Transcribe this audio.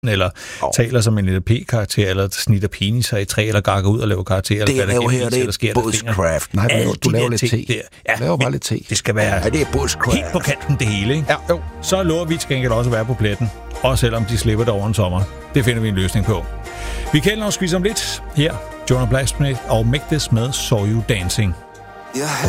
eller taler som en LP-karakter, eller snitter peniser i træ, eller gakker ud og laver karakterer. Det jeg laver her, det er bushcraft. Nej, du laver lidt te. Ja, laver bare lidt te. Det skal være det er bushcraft. Helt på kanten det hele, ikke? Ja, jo. Så lover vi til gengæld også at være på pletten, også selvom de slipper det over en sommer. Det finder vi en løsning på. Vi kan nok skvise om lidt. Her, Jonah Blasphemy og Make This med Saw You Dancing.